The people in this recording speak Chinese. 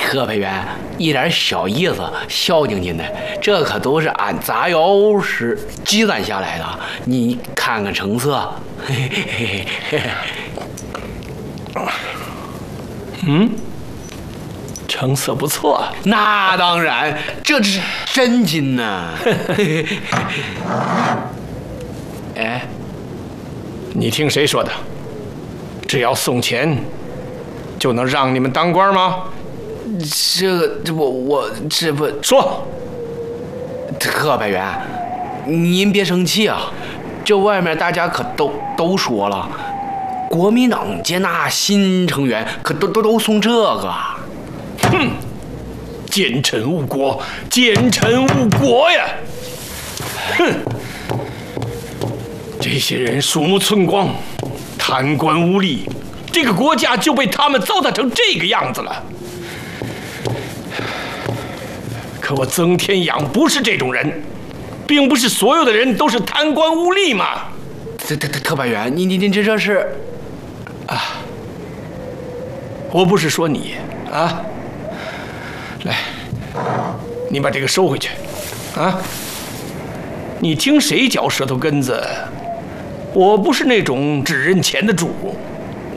特派员一点小意思，孝敬您的，这可都是俺杂窑时积攒下来的。你看看成色，嘿嘿嘿嘿嘿。 成色不错。 那当然，这是真金呐。 哎，你听谁说的？只要送钱，就能让你们当官吗？ 这我这不说， 特派员，您别生气啊。这外面大家可都说了，国民党接纳新成员，可都送这个。 哼，奸臣误国，奸臣误国呀！哼，这些人鼠目寸光，贪官污吏，这个国家就被他们糟蹋成这个样子了。可我曾天养不是这种人，并不是所有的人都是贪官污吏嘛。 特派员，您这是啊？我不是说你啊。来，你把这个收回去，啊！你听谁嚼舌头根子？我不是那种只认钱的主。